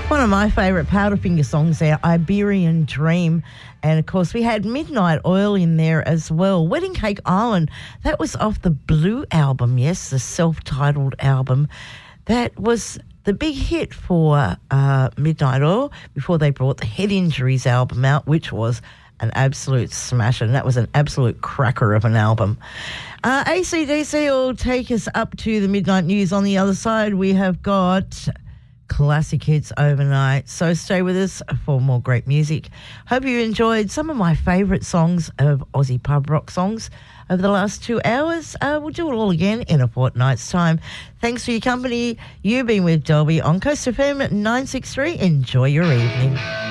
One of my favourite Powderfinger songs there, Iberian Dream. And, of course, we had Midnight Oil in there as well. Wedding Cake Island, that was off the Blue album, yes, the self-titled album. That was the big hit for Midnight Oil before they brought the Head Injuries album out, which was an absolute smasher, and that was an absolute cracker of an album. AC/DC will take us up to the midnight news. On the other side, we have got classic hits overnight. So stay with us for more great music. Hope you enjoyed some of my favourite songs of Aussie pub rock songs over the last 2 hours. We'll do it all again in a fortnight's time. Thanks for your company. You've been with Dolby on Coast FM 963. Enjoy your evening.